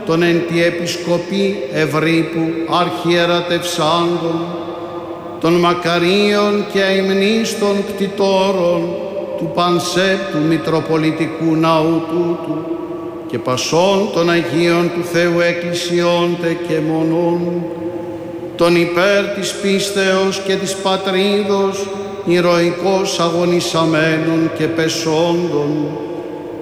των εν τη Επισκοπή Ευρύππου αρχιερατευσάντων, των μακαρίων και αημνίστων κτητόρων του πανσέπτου Μητροπολιτικού Ναού τούτου και πασών των Αγίων του Θεού Εκκλησιών τε και μονών, των υπέρ της πίστεως και της πατρίδος ηρωικώς αγωνισαμένων και πεσόντων,